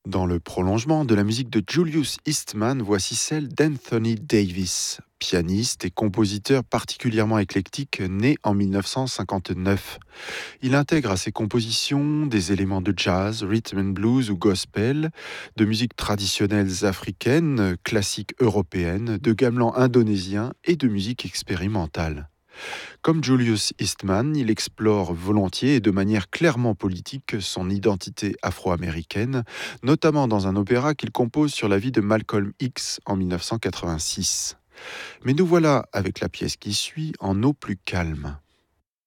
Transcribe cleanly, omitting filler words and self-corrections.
Dans le prolongement de la musique de Julius Eastman, voici celle d'Anthony Davis, pianiste et compositeur particulièrement éclectique, né en 1959. Il intègre à ses compositions des éléments de jazz, rhythm and blues ou gospel, de musiques traditionnelles africaines, classiques européennes, de gamelan indonésien et de musique expérimentale. Comme Julius Eastman, il explore volontiers et de manière clairement politique son identité afro-américaine, notamment dans un opéra qu'il compose sur la vie de Malcolm X en 1986. Mais nous voilà avec la pièce qui suit en eau plus calme.